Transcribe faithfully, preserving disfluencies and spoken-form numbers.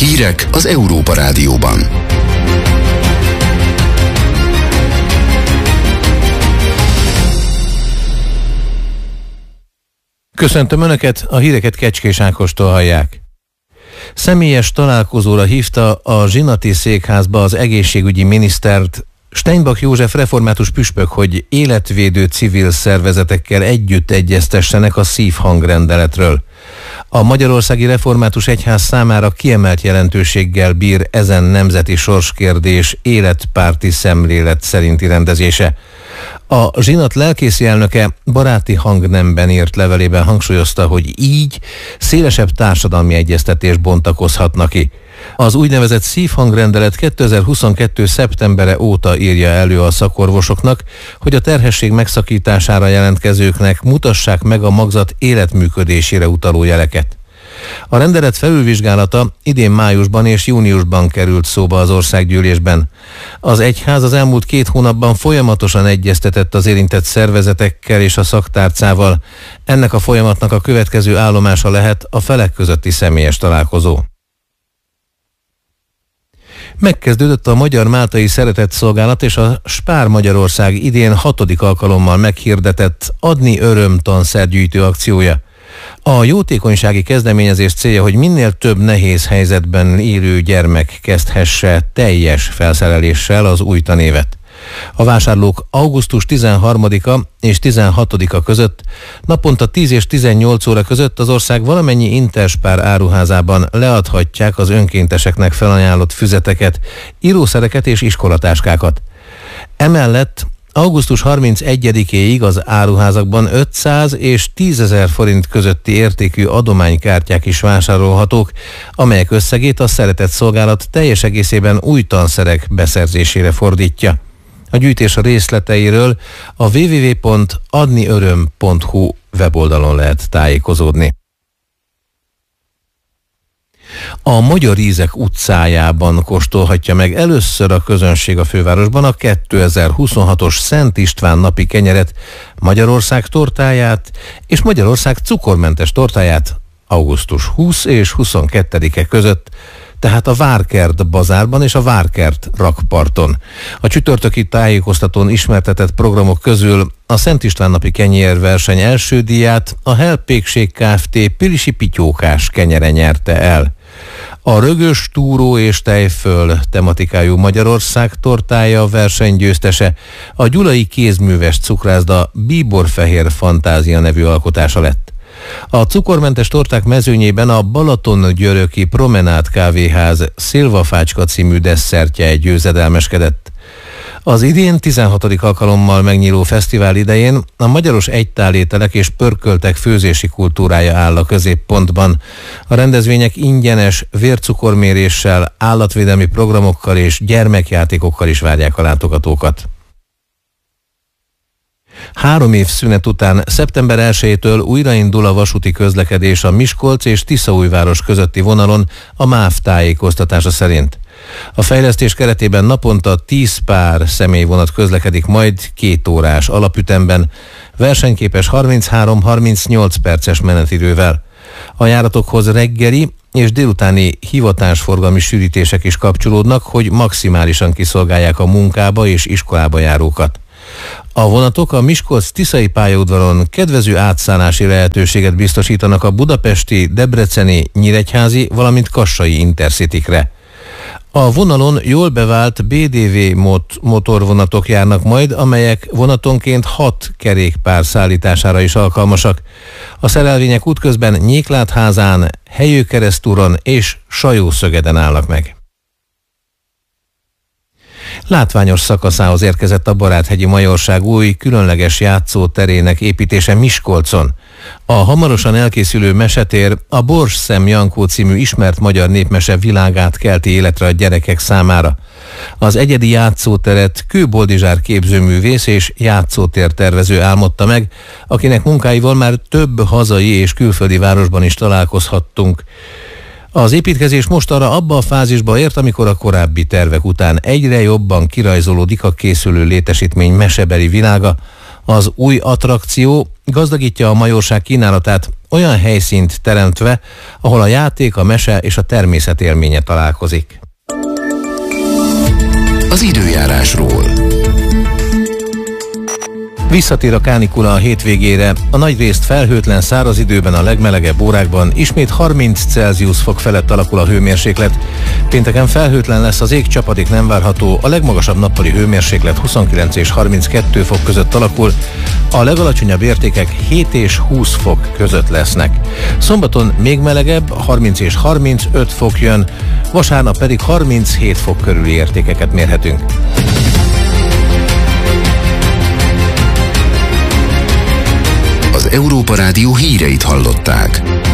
Hírek az Európa Rádióban. Köszöntöm Önöket, a híreket Kecskés Ákostól hallják. Személyes találkozóra hívta a zsinati székházba az egészségügyi minisztert Steinbach József református püspök, hogy életvédő civil szervezetekkel együtt egyeztessenek a szívhangrendeletről. A Magyarországi Református Egyház számára kiemelt jelentőséggel bír ezen nemzeti sorskérdés életpárti szemlélet szerinti rendezése. A zsinat lelkészi elnöke baráti hangnemben írt levelében hangsúlyozta, hogy így szélesebb társadalmi egyeztetés bontakozhatna ki. Az úgynevezett szívhangrendelet kétezer-huszonkettő szeptembere óta írja elő a szakorvosoknak, hogy a terhesség megszakítására jelentkezőknek mutassák meg a magzat életműködésére utaló jeleket. A rendelet felülvizsgálata idén májusban és júniusban került szóba az országgyűlésben. Az egyház az elmúlt két hónapban folyamatosan egyeztetett az érintett szervezetekkel és a szaktárcával. Ennek a folyamatnak a következő állomása lehet a felek közötti személyes találkozó. Megkezdődött a Magyar-Máltai Szeretetszolgálat és a Spár Magyarország idén hatodik alkalommal meghirdetett Adni Öröm tanszergyűjtő akciója. A jótékonysági kezdeményezés célja, hogy minél több nehéz helyzetben élő gyermek kezdhesse teljes felszereléssel az új tanévet. A vásárlók augusztus tizenharmadika és tizenhatodika között naponta tíz és tizennyolc óra között az ország valamennyi Interspár áruházában leadhatják az önkénteseknek felajánlott füzeteket, írószereket és iskolatáskákat. Emellett augusztus harmincegyedikéig az áruházakban ötszáz és tízezer forint közötti értékű adománykártyák is vásárolhatók, amelyek összegét a Szeretetszolgálat teljes egészében új tanszerek beszerzésére fordítja. A gyűjtés részleteiről a double-u double-u double-u pont adni öröm pont hu weboldalon lehet tájékozódni. A Magyar Ízek utcájában kóstolhatja meg először a közönség a fővárosban a kétezer-huszonhatos Szent István napi kenyeret, Magyarország tortáját és Magyarország cukormentes tortáját augusztus huszadika és huszonkettedike között, tehát a Várkert bazárban és a Várkert rakparton. A csütörtöki tájékoztatón ismertetett programok közül a Szent István napi kenyérverseny első díját a Helpékség Kft. Pilisi pityókás kenyere nyerte el. A rögös, túró és tejföl tematikájú Magyarország tortája versenygyőztese a gyulai kézműves cukrászda Bíborfehér Fantázia nevű alkotása lett. A cukormentes torták mezőnyében a Balaton-Györöki Promenád kávéház Szilvafácska című desszertje győzedelmeskedett. Az idén tizenhatodik alkalommal megnyíló fesztivál idején a magyaros egytálételek és pörköltek főzési kultúrája áll a középpontban. A rendezvények ingyenes vércukorméréssel, állatvédelmi programokkal és gyermekjátékokkal is várják a látogatókat. Három év szünet után szeptember elsejétől újraindul a vasúti közlekedés a Miskolc és Tiszaújváros közötti vonalon a MÁV tájékoztatása szerint. A fejlesztés keretében naponta tíz pár személyvonat közlekedik majd két órás alapütemben, versenyképes harminchárom-harmincnyolc perces menetidővel. A járatokhoz reggeli és délutáni hivatásforgalmi sűrítések is kapcsolódnak, hogy maximálisan kiszolgálják a munkába és iskolába járókat. A vonatok a Miskolc-Tiszai pályaudvaron kedvező átszállási lehetőséget biztosítanak a budapesti, debreceni, nyíregyházi, valamint kassai intercitykre. A vonalon jól bevált bé dé vé mot- motorvonatok járnak majd, amelyek vonatonként hat kerékpár szállítására is alkalmasak. A szerelvények útközben Nyéklátházán, Helyőkeresztúron és Sajószögeden állnak meg. Látványos szakaszához érkezett a Baráthegyi Majorság új, különleges játszóterének építése Miskolcon. A hamarosan elkészülő mesetér a Borsszem Jankó című ismert magyar népmese világát kelti életre a gyerekek számára. Az egyedi játszóteret Kő Boldizsár képzőművész és játszótértervező álmodta meg, akinek munkáival már több hazai és külföldi városban is találkozhattunk. Az építkezés mostanra abba a fázisba ért, amikor a korábbi tervek után egyre jobban kirajzolódik a készülő létesítmény mesebeli világa. Az új attrakció gazdagítja a Majorság kínálatát olyan helyszínt teremtve, ahol a játék, a mese és a természet élménye találkozik. Az időjárásról. Visszatér a kánikula a hétvégére, a nagyrészt felhőtlen száraz időben a legmelegebb órákban ismét harminc Celsius fok felett alakul a hőmérséklet. Pénteken felhőtlen lesz az ég, csapadék nem várható, a legmagasabb nappali hőmérséklet huszonkilenc és harminckettő fok között alakul, a legalacsonyabb értékek hét és húsz fok között lesznek. Szombaton még melegebb, harminc és harmincöt fok jön, vasárnap pedig harminchét fok körüli értékeket mérhetünk. Az Európa Rádió híreit hallották.